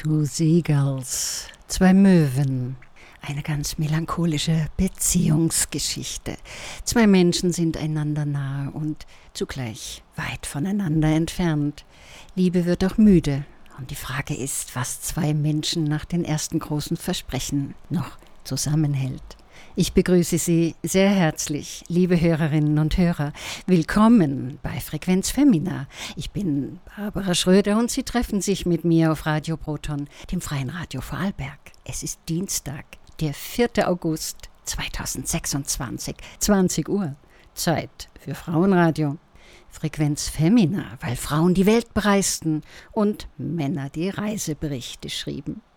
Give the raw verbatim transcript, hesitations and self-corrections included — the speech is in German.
Two Seagulls, zwei Möwen, eine ganz melancholische Beziehungsgeschichte. Zwei Menschen sind einander nahe und zugleich weit voneinander entfernt. Liebe wird auch müde und die Frage ist, was zwei Menschen nach den ersten großen Versprechen noch zusammenhält. Ich begrüße Sie sehr herzlich, liebe Hörerinnen und Hörer. Willkommen bei Frequenz Femina. Ich bin Barbara Schröder und Sie treffen sich mit mir auf Radio Proton, dem Freien Radio Vorarlberg. Es ist Dienstag, der vierter August zweitausendsechsundzwanzig, zwanzig Uhr. Zeit für Frauenradio. Frequenz Femina, weil Frauen die Welt bereisten und Männer die Reiseberichte schrieben.